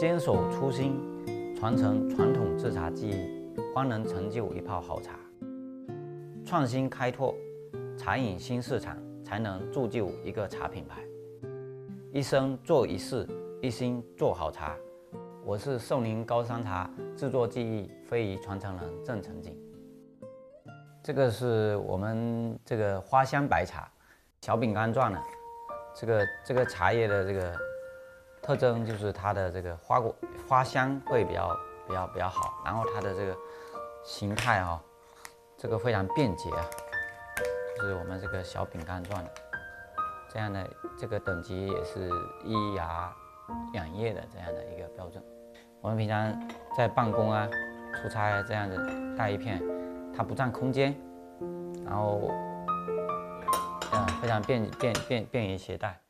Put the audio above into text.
坚守初心，传承传统制茶技艺，方能成就一泡好茶。创新开拓茶饮新市场，才能铸就一个茶品牌。一生做一事，一心做好茶。我是寿宁高山茶制作技艺非遗传承人郑成景。这个是我们这个花香白茶，小饼干状的。这个茶叶的这个特征就是它的这个花香会比较好，然后它的这个形态这个非常便捷啊，就是我们这个小饼干状的，这样的这个等级也是1芽2叶的这样的一个标准。我们平常在办公啊、出差这样子带一片，它不占空间，然后非常便于携带。